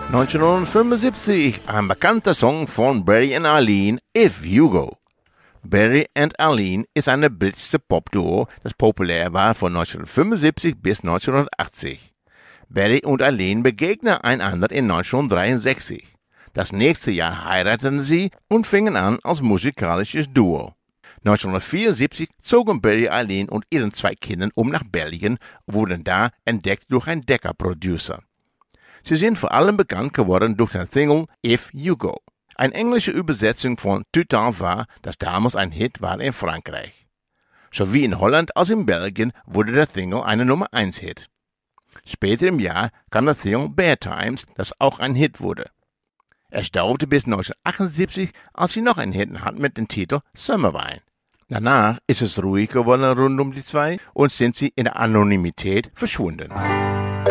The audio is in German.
1975 ein bekannter Song von Barry und Arlene, If You Go. Barry und Arlene ist eine britische Popduo, das populär war von 1975 bis 1980. Barry und Arlene begegnen einander in 1963. Das nächste Jahr heirateten sie und fingen an als musikalisches Duo. 1974 zogen Barry, Arlene und ihren 2 Kindern nach Belgien und wurden da entdeckt durch einen Decca-Producer. Sie sind vor allem bekannt geworden durch den Single If You Go. Eine englische Übersetzung von Tout temps war, das damals ein Hit war in Frankreich. Sowie in Holland als in Belgien wurde der Single eine Nummer-1-Hit. Später im Jahr kam das Single Bad Times, das auch ein Hit wurde. Es dauerte bis 1978, als sie noch einen Hit hatten mit dem Titel Summerwine. Danach ist es ruhig geworden rund um die 2 und sind sie in der Anonymität verschwunden.